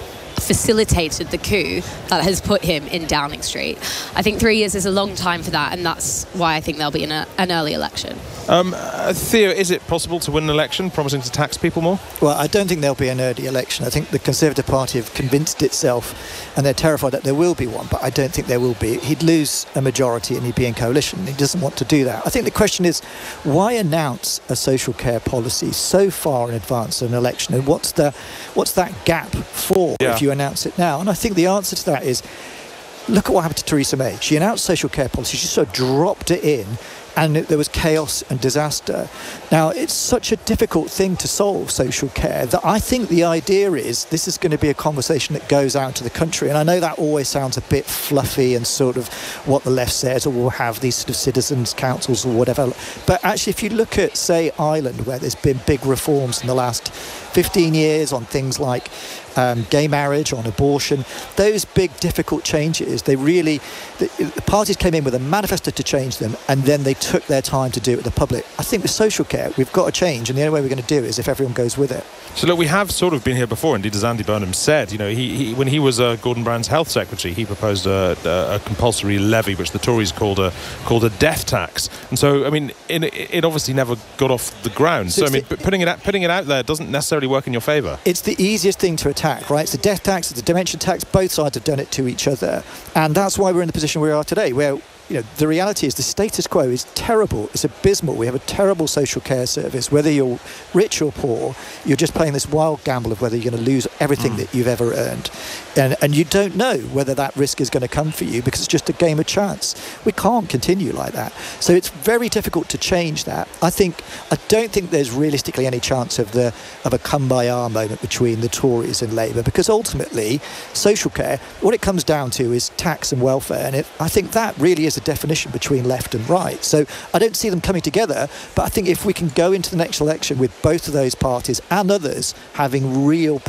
facilitated the coup that has put him in Downing Street. I think three years is a long time for that, and that's why I think there'll be an, uh, an early election. Um, uh, Theo, is it possible to win an election promising to tax people more? Well, I don't think there'll be an early election. I think the Conservative Party have convinced itself, and they're terrified that there will be one, but I don't think there will be. He'd lose a majority and he'd be in coalition. He doesn't want to do that. I think the question is, why announce a social care policy so far in advance of an election, and what's the what's that gap for yeah. if you announce it now? And I think the answer to that is, look at what happened to Theresa May. She announced social care policy, she sort of dropped it in, and there was chaos and disaster. Now, it's such a difficult thing to solve, social care, that I think the idea is this is going to be a conversation that goes out to the country. And I know that always sounds a bit fluffy and sort of what the left says, or we'll have these sort of citizens' councils or whatever. But actually, if you look at, say, Ireland, where there's been big reforms in the last fifteen years on things like Um, gay marriage, on abortion, those big difficult changes, they really, the, the parties came in with a manifesto to change them, and then they took their time to do it with the public. I think with social care, we've got to change, and the only way we're going to do it is if everyone goes with it. So look, we have sort of been here before, indeed, as Andy Burnham said. You know, he, he when he was uh, Gordon Brown's health secretary, he proposed a, a, a compulsory levy, which the Tories called a called a death tax. And so, I mean, it, it obviously never got off the ground. So, so I mean, the, putting it out, putting it out there doesn't necessarily work in your favour. It's the easiest thing to attack, right? It's the death tax, it's the dementia tax. Both sides have done it to each other, and that's why we're in the position we are today, where, you know, the reality is the status quo is terrible. It's abysmal. We have a terrible social care service. Whether you're rich or poor, you're just playing this wild gamble of whether you're going to lose everything mm. that you've ever earned. And, and you don't know whether that risk is going to come for you, because it's just a game of chance. We can't continue like that. So it's very difficult to change that. I think, I don't think there's realistically any chance of the of a come-by-our moment between the Tories and Labour, because ultimately, social care, what it comes down to is tax and welfare. And it, I think that really is a definition between left and right. So I don't see them coming together, but I think if we can go into the next election with both of those parties and others having real propositions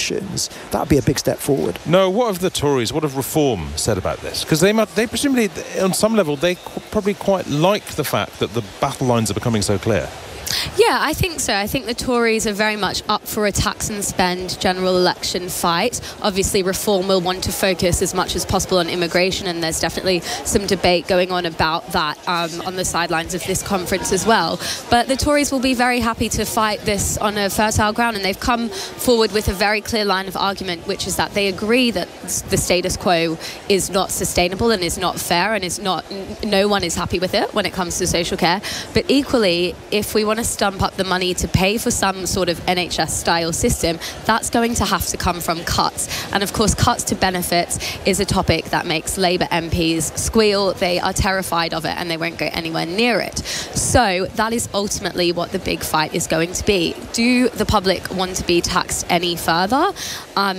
positions, that would be a big step forward. No, what have the Tories, what have Reform said about this? Because they, they presumably, on some level, they probably quite like the fact that the battle lines are becoming so clear. Yeah, I think so. I think the Tories are very much up for a tax and spend general election fight. Obviously, Reform will want to focus as much as possible on immigration, and there's definitely some debate going on about that um, on the sidelines of this conference as well. But the Tories will be very happy to fight this on a fertile ground, and they've come forward with a very clear line of argument, which is that they agree that the status quo is not sustainable and is not fair, and is not, no one is happy with it when it comes to social care. But equally, if we want to stump up the money to pay for some sort of N H S-style system, that's going to have to come from cuts. And of course, cuts to benefits is a topic that makes Labour M Ps squeal. They are terrified of it and they won't go anywhere near it. So that is ultimately what the big fight is going to be. Do the public want to be taxed any further? Um,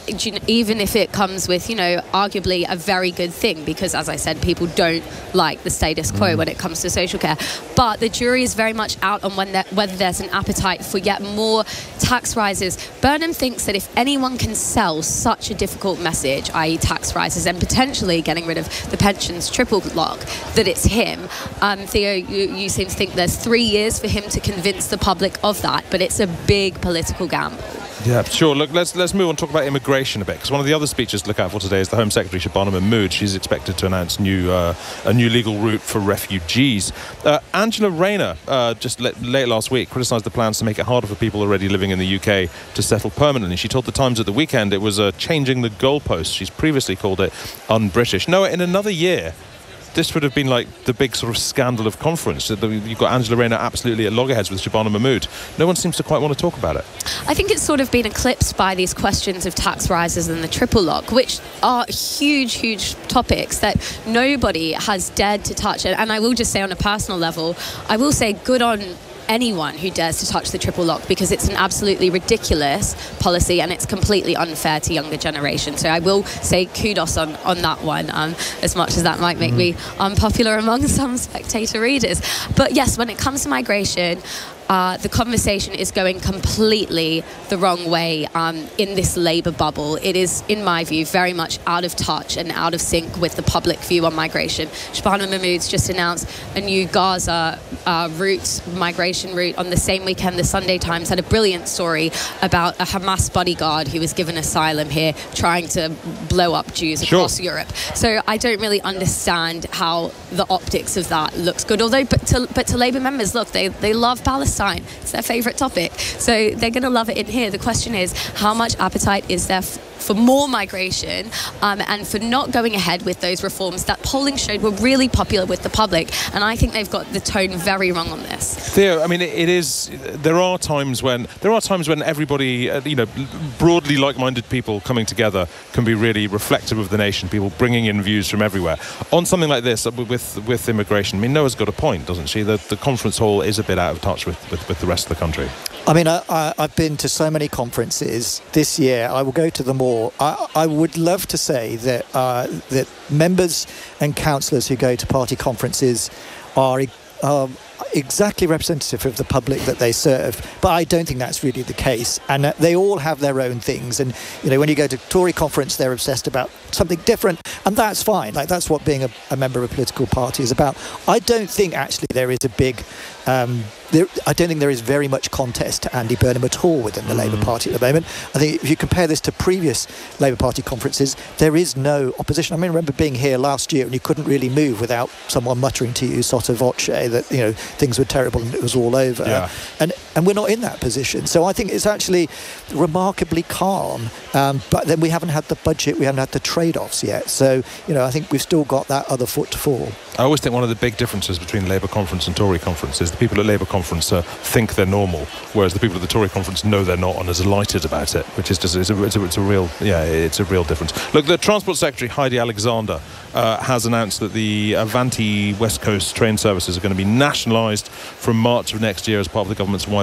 even if it comes with, you know, arguably a very good thing, because, as I said, people don't like the status quo mm. when it comes to social care. But the jury is very much out on when whether there's an appetite for yet more tax rises. Burnham thinks that if anyone can sell such a difficult message, that is tax rises and potentially getting rid of the pensions triple lock, that it's him. Um, Theo, you, you seem to think there's three years for him to convince the public of that, but it's a big political gamble. Yeah, sure. Look, let's let's move on and talk about immigration a bit, because one of the other speeches to look out for today is the Home Secretary, Shabana Mahmood. She's expected to announce new uh, a new legal route for refugees. Uh, Angela Rayner, uh, just le- late last week, criticised the plans to make it harder for people already living in the U K to settle permanently. She told The Times at the weekend it was uh, changing the goalposts. She's previously called it un-British. Noah, in another year, this would have been like the big sort of scandal of conference. You've got Angela Rayner absolutely at loggerheads with Shabana Mahmood. No one seems to quite want to talk about it. I think it's sort of been eclipsed by these questions of tax rises and the triple lock, which are huge, huge topics that nobody has dared to touch. And I will just say on a personal level, I will say good on anyone who dares to touch the triple lock, because it's an absolutely ridiculous policy and it's completely unfair to younger generation. So I will say kudos on, on that one, um, as much as that might make mm. me unpopular among some Spectator readers. But yes, when it comes to migration, Uh, the conversation is going completely the wrong way um, in this Labour bubble. It is, in my view, very much out of touch and out of sync with the public view on migration. Shabana Mahmood's just announced a new Gaza uh, route, migration route. On the same weekend, the Sunday Times had a brilliant story about a Hamas bodyguard who was given asylum here, trying to blow up Jews sure. across Europe. So I don't really understand how the optics of that looks good. Although, but to, but to Labour members, look, they, they love Palestine. It's their favourite topic, so they're going to love it in here. The question is, how much appetite is there f- for more migration um, and for not going ahead with those reforms that polling showed were really popular with the public? And I think they've got the tone very wrong on this. Theo, I mean, it, it is. There are times when there are times when everybody, uh, you know, broadly like-minded people coming together can be really reflective of the nation. People bringing in views from everywhere on something like this with with immigration. I mean, Noah's got a point, doesn't she? The, the conference hall is a bit out of touch with. With, with the rest of the country. I mean, I, I, I've been to so many conferences this year. I will go to them all. I, I would love to say that uh, that members and councillors who go to party conferences are um, exactly representative of the public that they serve, but I don't think that's really the case. And uh, they all have their own things. And you know, when you go to Tory conference, they're obsessed about something different, and that's fine. Like that's what being a, a member of a political party is about. I don't think actually there is a big. Um, There, I don't think there is very much contest to Andy Burnham at all within the mm. Labour Party at the moment. I think if you compare this to previous Labour Party conferences, there is no opposition. I mean, I remember being here last year and you couldn't really move without someone muttering to you sotto voce that, you know, things were terrible and it was all over. Yeah. And and we're not in that position. So I think it's actually remarkably calm. Um, but then we haven't had the budget, we haven't had the trade-offs yet. So, you know, I think we've still got that other foot to fall. I always think one of the big differences between Labour conference and Tory conference is the people at Labour conference uh, think they're normal, whereas the people at the Tory conference know they're not and are delighted about it, which is just it's a, it's a, it's a real yeah it's a real difference. Look, the Transport Secretary Heidi Alexander uh, has announced that the Avanti West Coast train services are going to be nationalised from March of next year as part of the government's wider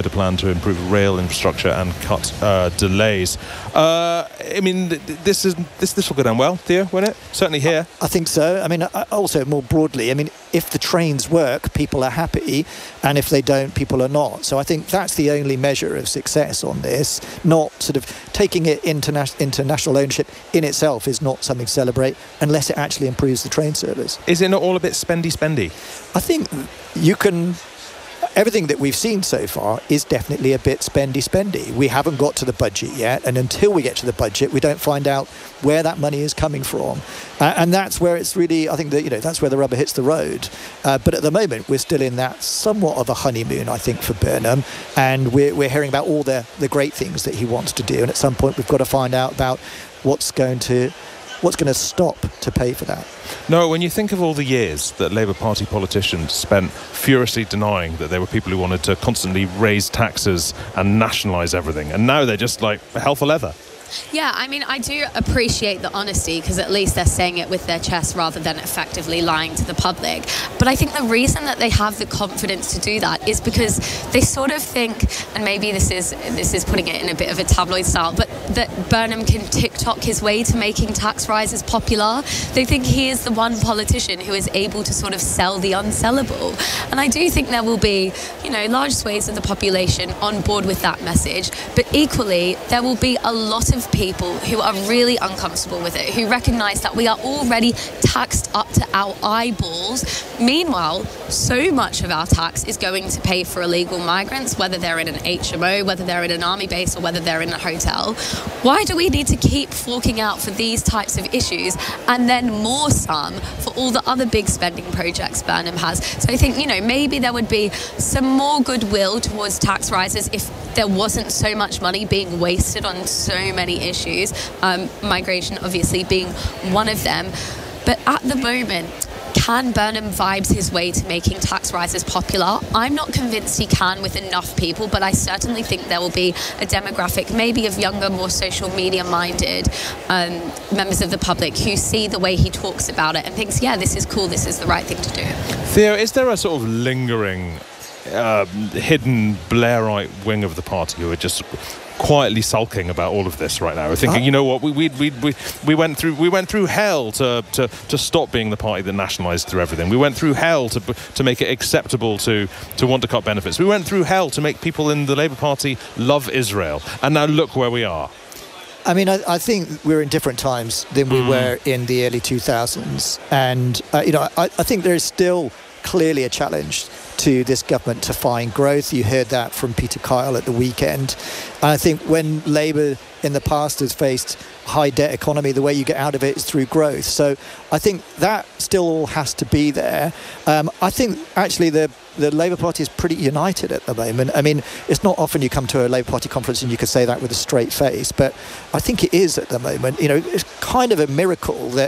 wider plan to improve rail infrastructure and cut uh, delays. Uh, I mean, th- this is this this will go down well, Theo, won't it? Certainly here. I think so. I mean, also more broadly, I mean, if the trains work, people are happy, and if they don't, people are not. So I think that's the only measure of success on this. Not sort of taking it into international ownership in itself is not something to celebrate unless it actually improves the train service. Is it not all a bit spendy spendy? I think you can... Everything that we've seen so far is definitely a bit spendy spendy. We haven't got to the budget yet, and until we get to the budget, we don't find out where that money is coming from. Uh, and that's where it's really, I think that, you know, that's where the rubber hits the road. Uh, but at the moment, we're still in that somewhat of a honeymoon, I think, for Burnham. And we're, we're hearing about all the, the great things that he wants to do. And at some point, we've got to find out about what's going to... what's going to stop to pay for that. No, when you think of all the years that Labour Party politicians spent furiously denying that there were people who wanted to constantly raise taxes and nationalise everything, and now they're just like hell for leather. Yeah, I mean, I do appreciate the honesty, because at least they're saying it with their chest rather than effectively lying to the public. But I think the reason that they have the confidence to do that is because they sort of think, and maybe this is this is putting it in a bit of a tabloid style, but that Burnham can TikTok his way to making tax rises popular. They think he is the one politician who is able to sort of sell the unsellable. And I do think there will be, you know, large swathes of the population on board with that message. But equally, there will be a lot of people who are really uncomfortable with it, who recognise that we are already taxed up to our eyeballs. Meanwhile, so much of our tax is going to pay for illegal migrants, whether they're in an H M O, whether they're in an army base, or whether they're in a hotel. Why do we need to keep forking out for these types of issues and then more some for all the other big spending projects Burnham has? So I think, you know, maybe there would be some more goodwill towards tax rises if there wasn't so much money being wasted on so many issues, um, migration obviously being one of them. But at the moment, can Burnham vibes his way to making tax rises popular? I'm not convinced he can with enough people, but I certainly think there will be a demographic, maybe of younger, more social media minded um, members of the public who see the way he talks about it and thinks, yeah, this is cool, this is the right thing to do. Theo, is there a sort of lingering uh, hidden Blairite wing of the party who are just quietly sulking about all of this right now, thinking, uh, you know what, we we, we we we went through we went through hell to to to stop being the party that nationalised through everything. We went through hell to to make it acceptable to to want to cut benefits. We went through hell to make people in the Labour Party love Israel, and now look where we are. I mean, I, I think we're in different times than we mm. were in the early two thousands, and uh, you know, I, I think there is still clearly a challenge to this government to find growth. You heard that from Peter Kyle at the weekend. And I think when Labour in the past has faced high debt economy, the way you get out of it is through growth. So I think that still all has to be there. Um, I think actually the the Labour Party is pretty united at the moment. I mean, it's not often you come to a Labour Party conference and you can say that with a straight face, but I think it is at the moment. You know, it's kind of a miracle that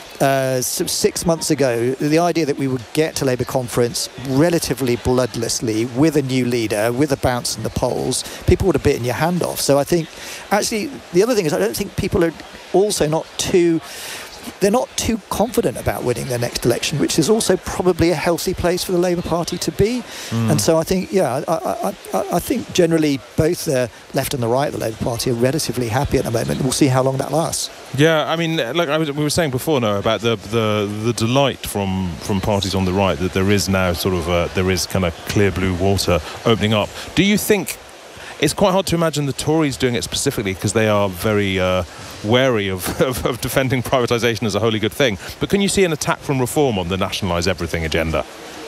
Uh, six months ago, the idea that we would get to Labour conference relatively bloodlessly with a new leader, with a bounce in the polls, people would have bitten your hand off. So I think, actually, the other thing is I don't think people are also not too... They're not too confident about winning their next election, which is also probably a healthy place for the Labour Party to be. Mm. And so I think, yeah, I, I, I, I think generally both the left and the right of the Labour Party are relatively happy at the moment. We'll see how long that lasts. Yeah, I mean, like I was, we were saying before, no, about the, the the delight from from parties on the right that there is now sort of a, there is kind of clear blue water opening up. Do you think? It's quite hard to imagine the Tories doing it specifically because they are very uh, wary of, of, of defending privatisation as a wholly good thing. But can you see an attack from Reform on the nationalise everything agenda?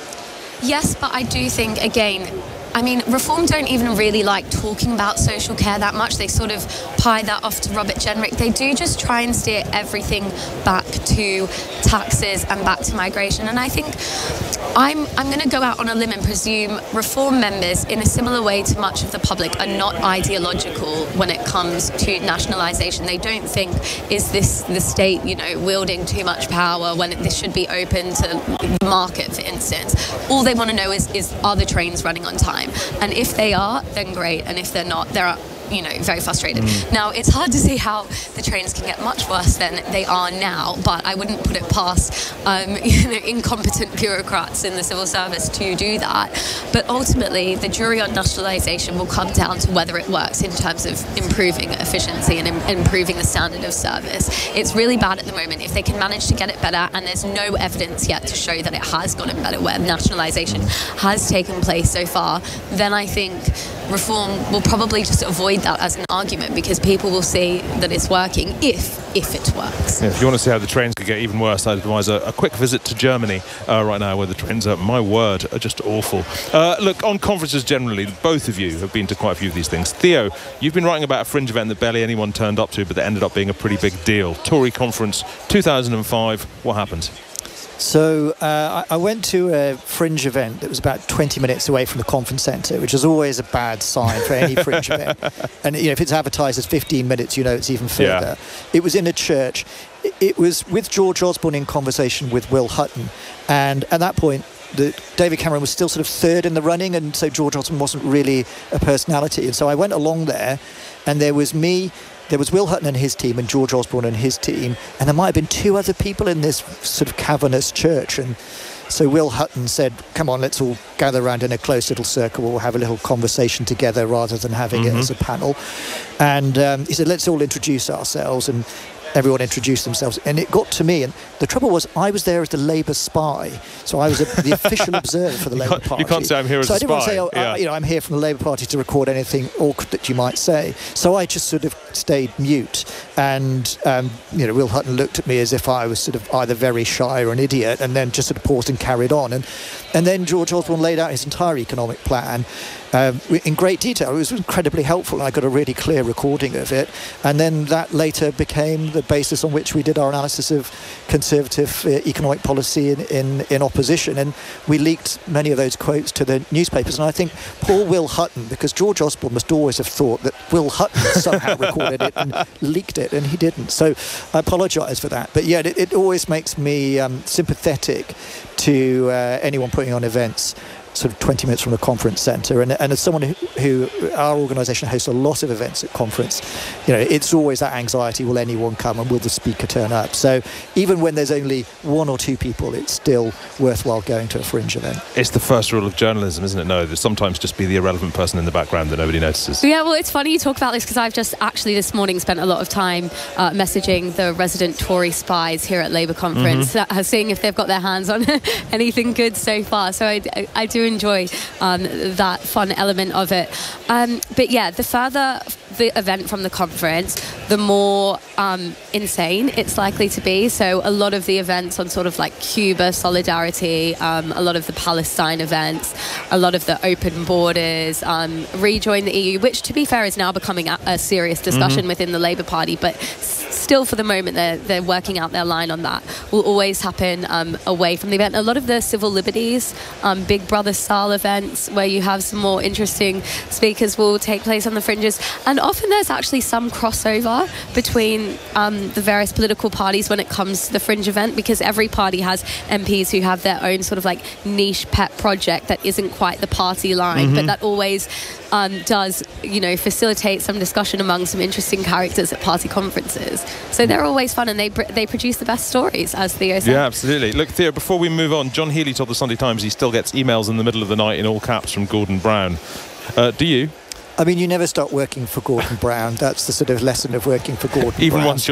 Yes, but I do think, again, I mean, Reform don't even really like talking about social care that much. They sort of pie that off to Robert Jenrick. They do just try and steer everything back to taxes and back to migration. And I think I'm I'm going to go out on a limb and presume Reform members, in a similar way to much of the public, are not ideological when it comes to nationalisation. They don't think, is this the state, you know, wielding too much power when it, this should be open to the market, for instance. All they want to know is, is are the trains running on time? And if they are, then great. And if they're not, there are you know, very frustrated. Mm. Now, it's hard to see how the trains can get much worse than they are now, but I wouldn't put it past, um, you know, incompetent bureaucrats in the civil service to do that. But ultimately, the jury on nationalisation will come down to whether it works in terms of improving efficiency and im- improving the standard of service. It's really bad at the moment. If they can manage to get it better, and there's no evidence yet to show that it has gotten better where nationalisation has taken place so far, then I think reform will probably just avoid that as an argument, because people will see that it's working if if it works. Yeah, if you want to see how the trains could get even worse, I'd advise a, a quick visit to Germany uh, right now, where the trains are, my word, are just awful. Uh, look, on conferences generally, both of you have been to quite a few of these things. Theo, you've been writing about a fringe event that barely anyone turned up to, but that ended up being a pretty big deal. Tory conference two thousand five, what happened? So uh, I went to a fringe event that was about twenty minutes away from the conference centre, which is always a bad sign for any fringe event. And you know, if it's advertised as fifteen minutes, you know it's even further. Yeah. It was in a church. It was with George Osborne in conversation with Will Hutton. And at that point, the, David Cameron was still sort of third in the running, and so George Osborne wasn't really a personality. And so I went along there, and there was me, there was Will Hutton and his team, and George Osborne and his team, and there might have been two other people in this sort of cavernous church. And so Will Hutton said, come on, let's all gather around in a close little circle, we'll have a little conversation together rather than having mm-hmm. it as a panel. And um, he said, let's all introduce ourselves. And everyone introduced themselves, and it got to me. And the trouble was, I was there as the Labour spy, so I was a, the official observer for the Labour Party. You can't say I'm here as so a spy. So I didn't want to say, oh, yeah. uh, you know, I'm here from the Labour Party to record anything awkward that you might say. So I just sort of stayed mute, and um, you know, Will Hutton looked at me as if I was sort of either very shy or an idiot, and then just sort of paused and carried on. And and then George Osborne laid out his entire economic plan um, in great detail. It was incredibly helpful, and I got a really clear recording of it. And then that later became the basis on which we did our analysis of Conservative uh, economic policy in, in, in opposition. And we leaked many of those quotes to the newspapers. And I think poor Will Hutton, because George Osborne must always have thought that Will Hutton somehow recorded it and leaked it, and he didn't. So I apologise for that. But yeah, it, it always makes me um, sympathetic to uh, anyone putting on events sort of twenty minutes from the conference centre, and, and as someone who, who our organisation hosts a lot of events at conference, you know, it's always that anxiety, will anyone come and will the speaker turn up? So even when there's only one or two people, it's still worthwhile going to a fringe event. It's the first rule of journalism, isn't it? No, there's sometimes just be the irrelevant person in the background that nobody notices. Yeah, well, it's funny you talk about this, because I've just actually this morning spent a lot of time uh, messaging the resident Tory spies here at Labour conference, mm-hmm. uh, seeing if they've got their hands on anything good so far. So I, I, I do enjoy um, that fun element of it. Um, but yeah, the further the event from the conference, the more um, insane it's likely to be. So a lot of the events on sort of like Cuba solidarity, um, a lot of the Palestine events, a lot of the open borders, um, rejoin the E U, which to be fair is now becoming a, a serious discussion mm-hmm. within the Labour Party, but still for the moment they're, they're working out their line on that, will always happen um, away from the event. A lot of the civil liberties, um, Big Brother style events where you have some more interesting speakers will take place on the fringes, and often there's actually some crossover between um, the various political parties when it comes to the fringe event, because every party has M Ps who have their own sort of like niche pet project that isn't quite the party line, mm-hmm. but that always um, does, you know, facilitate some discussion among some interesting characters at party conferences. So they're always fun, and they they produce the best stories, as Theo said. Yeah, absolutely. Look, Theo, before we move on, John Healy told the Sunday Times he still gets emails in the middle of the night in all caps from Gordon Brown. Uh, do you? I mean, you never stop working for Gordon Brown. That's the sort of lesson of working for Gordon Even Brown. once you're